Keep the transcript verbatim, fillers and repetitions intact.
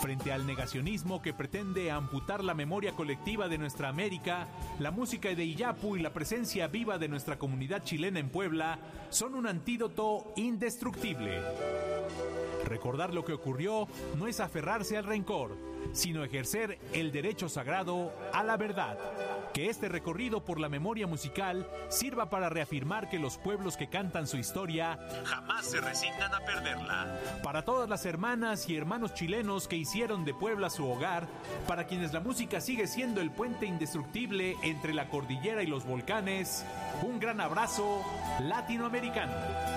Frente al negacionismo que pretende amputar la memoria colectiva de nuestra América, la música de Illapu y la presencia viva de nuestra comunidad chilena en Puebla son un antídoto indestructible. Recordar lo que ocurrió no es aferrarse al rencor, sino ejercer el derecho sagrado a la verdad. Que este recorrido por la memoria musical sirva para reafirmar que los pueblos que cantan su historia jamás se resignan a perderla. Para todas las hermanas y hermanos chilenos que hicieron de Puebla su hogar, para quienes la música sigue siendo el puente indestructible entre la cordillera y los volcanes, un gran abrazo latinoamericano.